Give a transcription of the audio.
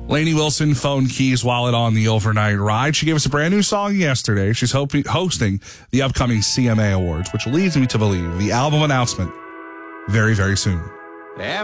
Lainey Wilson phone keys wallet on the overnight ride. She gave us a brand new song yesterday. She's hosting the upcoming CMA Awards, which leads me to believe the album announcement very, very soon.